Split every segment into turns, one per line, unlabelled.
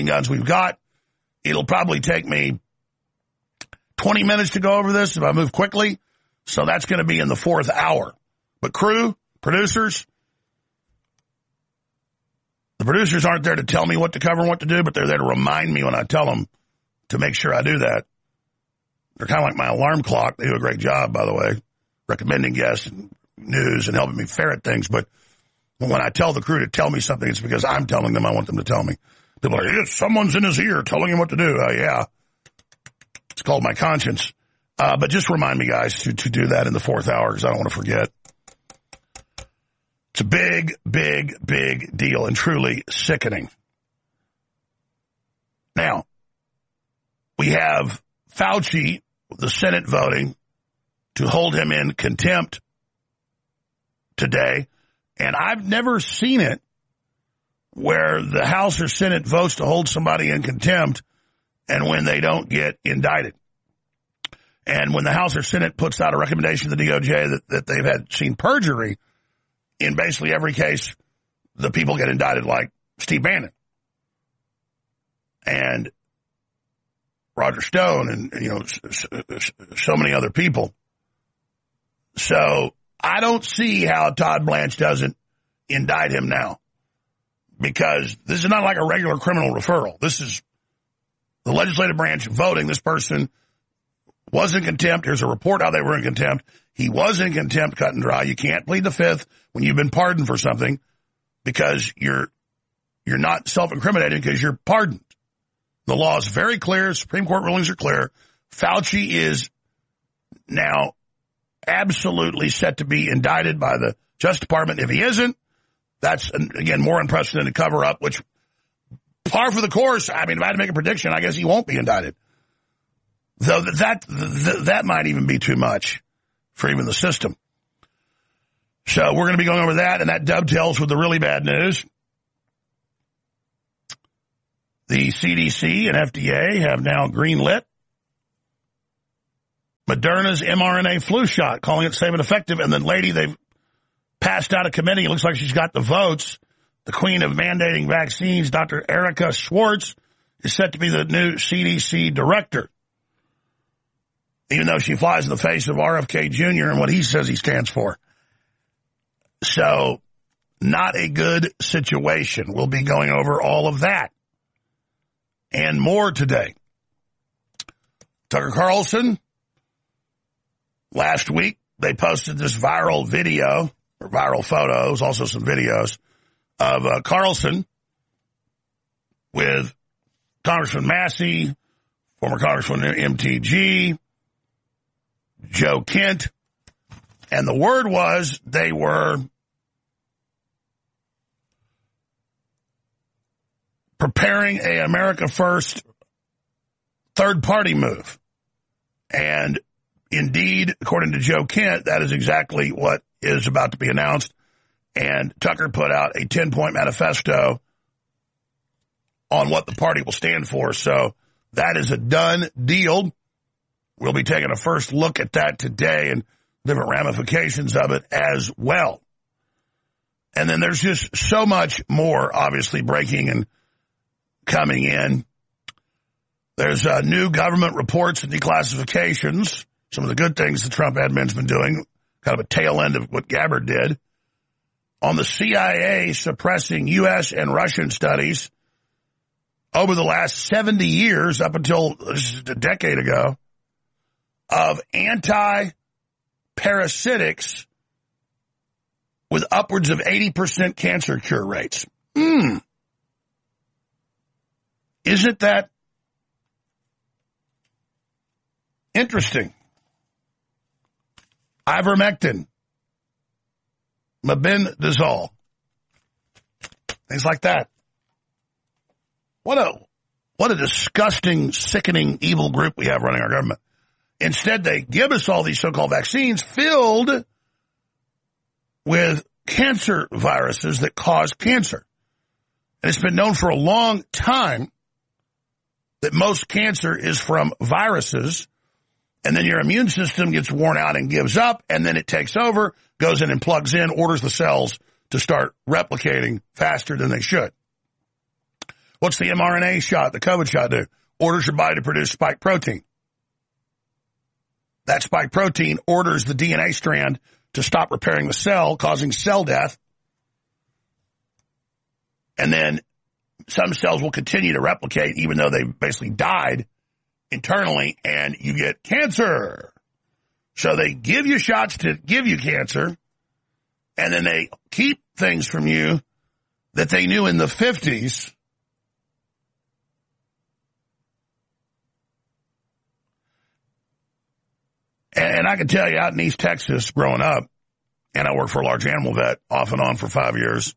guns we've got. It'll probably take me 20 minutes to go over this if I move quickly. So that's going to be in the fourth hour. But crew, producers, the producers aren't there to tell me what to cover and what to do, but they're there to remind me when I tell them to make sure I do that. They're kind of like my alarm clock. They do a great job, by the way, recommending guests and news and helping me ferret things. But when I tell the crew to tell me something, it's because I'm telling them I want them to tell me. People are like, yes, someone's in his ear telling him what to do. Yeah. It's called my conscience. But just remind me, guys, to do that in the fourth hour because I don't want to forget. It's a big, big, big deal and truly sickening. Now, we have Fauci, the Senate voting to hold him in contempt today. And I've never seen it where the House or Senate votes to hold somebody in contempt and when they don't get indicted. And when the House or Senate puts out a recommendation to the DOJ that they've had seen perjury, in basically every case, the people get indicted like Steve Bannon and Roger Stone and so many other people. So I don't see how Todd Blanche doesn't indict him now because this is not like a regular criminal referral. This is the legislative branch voting. This person was in contempt. Here's a report how they were in contempt. He was in contempt, cut and dry. You can't plead the fifth when you've been pardoned for something because you're not self-incriminating because you're pardoned. The law is very clear. Supreme Court rulings are clear. Fauci is now absolutely set to be indicted by the Justice Department. If he isn't, that's, again, more unprecedented cover-up, which par for the course. I mean, if I had to make a prediction, I guess he won't be indicted. Though that might even be too much for even the system. So we're going to be going over that, and that dovetails with the really bad news. The CDC and FDA have now greenlit Moderna's mRNA flu shot, calling it safe and effective. And the lady they've passed out of committee, it looks like she's got the votes. The queen of mandating vaccines, Dr. Erica Schwartz, is set to be the new CDC director, even though she flies in the face of RFK Jr. and what he says he stands for. So, not a good situation. We'll be going over all of that and more today. Tucker Carlson, last week, they posted this viral video, or viral photos, also some videos, of Carlson with Congressman Massey, former Congressman MTG, Joe Kent, and the word was they were preparing a America First third-party move. And indeed, according to Joe Kent, that is exactly what is about to be announced. And Tucker put out a 10-point manifesto on what the party will stand for. So that is a done deal. We'll be taking a first look at that today and different ramifications of it as well. And then there's just so much more, obviously, breaking and coming in. There's new government reports and declassifications, some of the good things the Trump admin's been doing, kind of a tail end of what Gabbard did, on the CIA suppressing U.S. and Russian studies over the last 70 years, up until just a decade ago, of anti-parasitics with upwards of 80% cancer cure rates. Isn't that interesting? Ivermectin, mebendazole, things like that. What a disgusting, sickening, evil group we have running our government. Instead, they give us all these so-called vaccines filled with cancer viruses that cause cancer. And it's been known for a long time that most cancer is from viruses, and then your immune system gets worn out and gives up, and then it takes over, goes in and plugs in, orders the cells to start replicating faster than they should. What's the mRNA shot, the COVID shot do? Orders your body to produce spike protein. That spike protein orders the DNA strand to stop repairing the cell, causing cell death. And then some cells will continue to replicate even though they basically died internally, and you get cancer. So they give you shots to give you cancer, and then they keep things from you that they knew in the 50s. And I can tell you, out in East Texas, growing up, and I worked for a large animal vet off and on for 5 years,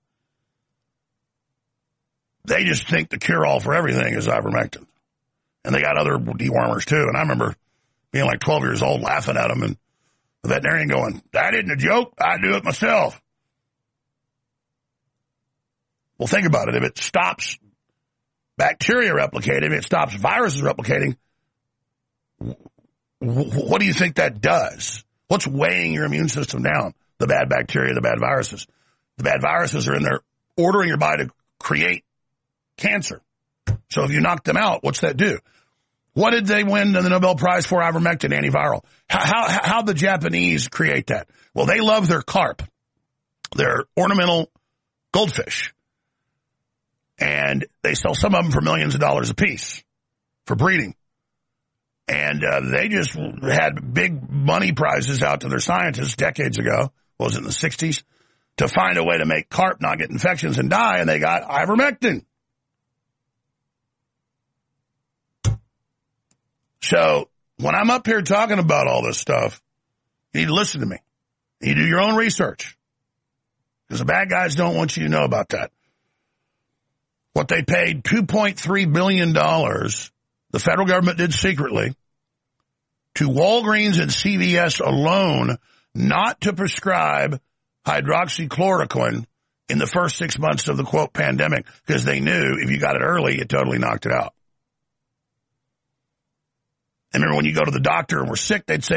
they just think the cure-all for everything is ivermectin. And they got other dewormers, too. And I remember being like 12 years old, laughing at them, and the veterinarian going, that isn't a joke. I do it myself. Well, think about it. If it stops bacteria replicating, if it stops viruses replicating, what do you think that does? What's weighing your immune system down? The bad bacteria, the bad viruses. The bad viruses are in there ordering your body to create cancer. So if you knock them out, what's that do? What did they win the Nobel Prize for? Ivermectin, antiviral. How the Japanese create that? Well, they love their carp, their ornamental goldfish. And they sell some of them for millions of dollars a piece for breeding. And they just had big money prizes out to their scientists decades ago, was it in the 60s, to find a way to make carp not get infections and die, and they got ivermectin. So when I'm up here talking about all this stuff, you need to listen to me. You do your own research, because the bad guys don't want you to know about that. What they paid $2.3 billion, the federal government did secretly, to Walgreens and CVS alone not to prescribe hydroxychloroquine in the first 6 months of the, quote, pandemic, because they knew if you got it early, it totally knocked it out. And remember, when you go to the doctor and were sick, they'd say,